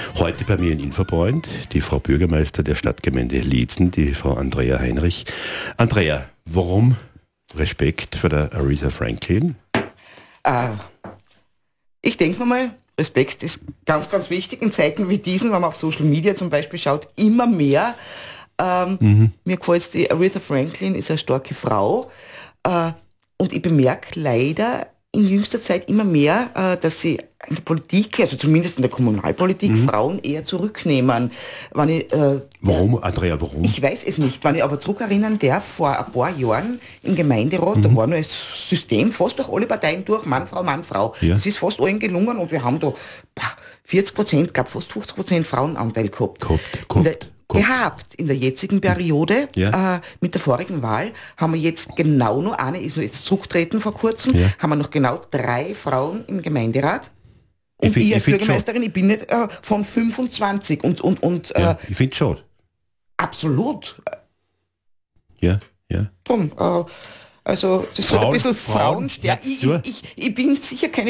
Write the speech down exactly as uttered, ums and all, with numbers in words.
Heute bei mir in Infopoint die Frau Bürgermeister der Stadtgemeinde Liezen, die Frau Andrea Heinrich. Andrea, warum Respekt für der Aretha Franklin? Äh, ich denke mal, Respekt ist ganz, ganz wichtig in Zeiten wie diesen, wenn man auf Social Media zum Beispiel schaut, immer mehr. Ähm, mhm. Mir gefällt die Aretha Franklin ist eine starke Frau äh, und ich bemerke leider in jüngster Zeit immer mehr, äh, dass sie in der Politik, also zumindest in der Kommunalpolitik, mhm. Frauen eher zurücknehmen. Wenn ich, äh, warum, Andrea, warum? Ich weiß es nicht. Wenn ich aber zurückerinnern darf, vor ein paar Jahren im Gemeinderat, mhm. da war noch das System fast durch alle Parteien durch, Mann, Frau, Mann, Frau. Ja. Das ist fast allen gelungen und wir haben da vierzig Prozent, ich glaube fast fünfzig Prozent Frauenanteil gehabt. Gehabt, gehabt. Gehabt. In der jetzigen Periode, ja. äh, mit der vorigen Wahl, haben wir jetzt genau noch eine, ist jetzt zurückgetreten vor kurzem, ja. haben wir noch genau drei Frauen im Gemeinderat. Und ich, find, ich als ich Bürgermeisterin, ich bin nicht äh, von fünfundzwanzig und... und, und ja, äh, ich finde schon. Absolut. Ja, ja. Drum, äh, also das Frauen, ist ein bisschen Frauen, Frauenstärke. Ich, ich, ich, ich bin sicher keine